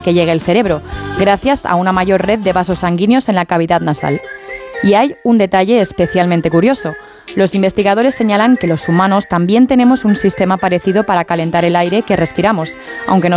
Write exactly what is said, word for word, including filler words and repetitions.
que llegue al cerebro, gracias a una mayor red de vasos sanguíneos en la cavidad nasal. Y hay un detalle especialmente curioso. Los investigadores señalan que los humanos también tenemos un sistema parecido para calentar el aire que respiramos, aunque no